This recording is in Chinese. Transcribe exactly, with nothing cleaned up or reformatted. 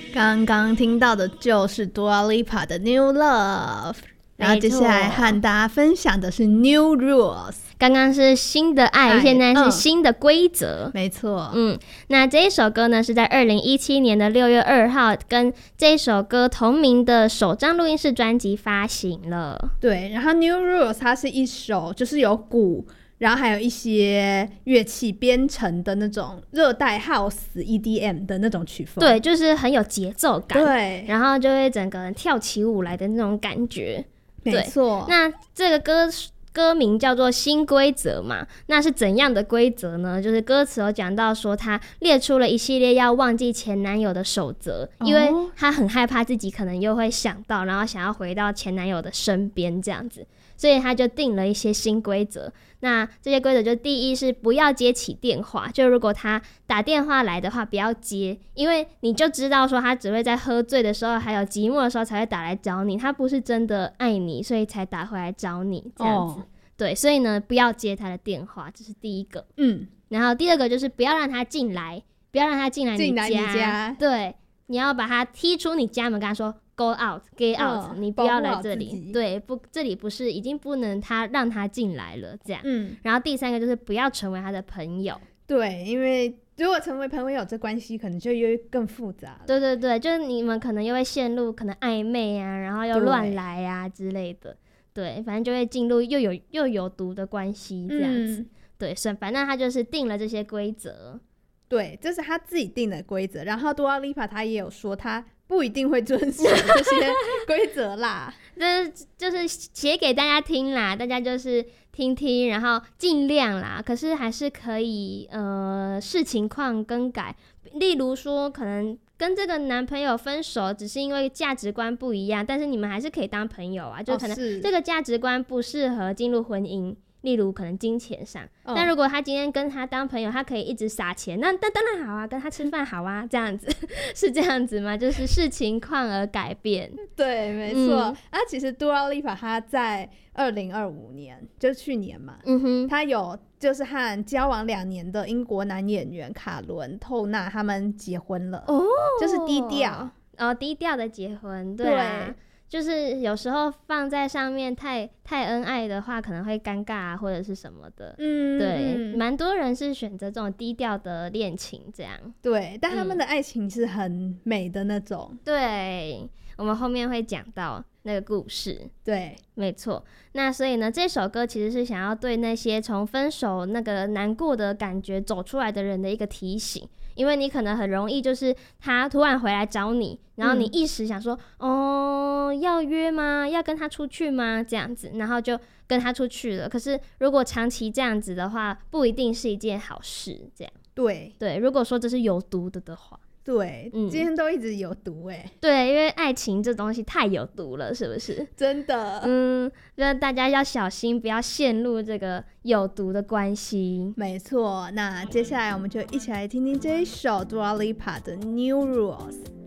刚刚听到的就是 Dua Lipa 的 New Love， 然后接下来和大家分享的是 New Rules。 刚刚是新的爱，现在是新的规则、 嗯、没错。 嗯，那这一首歌呢是在二零一七年的六月二号跟这一首歌同名的首张录音室专辑发行了。 对，然后 New Rules 它是一首就是有鼓然后还有一些乐器编成的那种热带 House E D M 的那种曲风。 对，就是很有节奏感。 对， 然后就会整个人跳起舞来的那种感觉。 没错。 那这个歌歌名叫做新规则嘛，那是怎样的规则呢？就是歌词有讲到说他列出了一系列要忘记前男友的守则、哦、因为他很害怕自己可能又会想到，然后想要回到前男友的身边这样子，所以他就定了一些新规则。那这些规则就第一是不要接起电话，就如果他打电话来的话不要接，因为你就知道说他只会在喝醉的时候还有寂寞的时候才会打来找你，他不是真的爱你所以才打回来找你这样子、哦、对，所以呢不要接他的电话，这是第一个。嗯，然后第二个就是不要让他进来，不要让他进来你家， 进来你家， 对，你要把他踢出你家门，跟他说Go out, get out、哦、你不要来这里，对，不，这里不是已经不能他让他进来了这样、嗯、然后第三个就是不要成为他的朋友。 对，因为如果成为朋友这关系可能就又更复杂了。 对对对，就是你们可能又会陷入可能暧昧啊，然后又乱来啊之类的，对，反正就会进入又有又有毒的关系这样子、嗯、对，反正他就是定了这些规则。 对，这是他自己定的规则，然后 Dua Lipa 他也有说他不一定会遵守这些规则啦这就是写给大家听啦，大家就是听听，然后尽量啦，可是还是可以呃视情况更改。例如说可能跟这个男朋友分手只是因为价值观不一样，但是你们还是可以当朋友啊，就可能这个价值观不适合进入婚姻，例如可能金钱上、哦、但如果他今天跟他当朋友，他可以一直撒钱，那那当然好啊，跟他吃饭好啊，这样子是这样子吗？就是视情况而改变。 对，没错、嗯、啊，其实 Dua Lipa 他在二零二五年就是去年嘛、嗯哼，他有就是和交往两年的英国男演员卡伦透纳他们结婚了哦，就是低调哦，低调的结婚。对啊，对，就是有时候放在上面太太恩爱的话可能会尴尬啊或者是什么的。嗯，对，蛮多人是选择这种低调的恋情这样。 对，但他们的爱情是很美的那种、嗯、 对，我们后面会讲到那个故事。 对， 没错。那所以呢这首歌其实是想要对那些从分手那个难过的感觉走出来的人的一个提醒，因为你可能很容易就是他突然回来找你，然后你一时想说、嗯、哦要约吗，要跟他出去吗，这样子，然后就跟他出去了，可是如果长期这样子的话不一定是一件好事这样。 对对， 如果说这是有毒的的话。 对、嗯，今天都一直有毒哎、欸。 对，因为爱情这东西太有毒了，是不是？ 真的。 嗯，那大家要小心，不要陷入这个有毒的关系。 没错，那接下来我们就一起来听听这一首 Dua Lipa 的 New Rules。